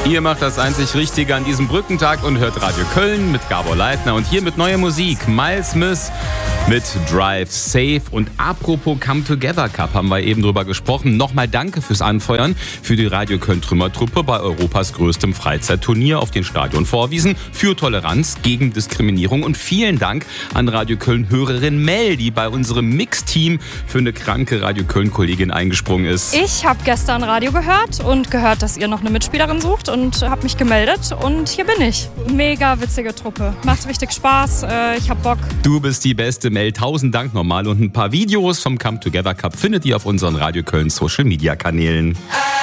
Ihr macht das einzig Richtige an diesem Brückentag und hört Radio Köln mit Gabor Leitner und hier mit neuer Musik. Miles Smith mit Drive Safe. Und apropos Come Together Cup, haben wir eben drüber gesprochen. Nochmal danke fürs Anfeuern für die Radio Köln Trümmertruppe bei Europas größtem Freizeitturnier auf den Stadion Vorwiesen für Toleranz gegen Diskriminierung. Und vielen Dank an Radio Köln Hörerin Mel, die bei unserem Mix-Team für eine kranke Radio Köln Kollegin eingesprungen ist. Ich habe gestern Radio gehört und gehört, dass ihr noch eine Mitspielerin sucht und habe mich gemeldet und hier bin ich. Mega witzige Truppe. Macht richtig Spaß. Ich hab Bock. Du bist die beste, Mel. 1000 Dank nochmal und ein paar Videos vom Come Together Cup findet ihr auf unseren Radio Köln Social Media Kanälen.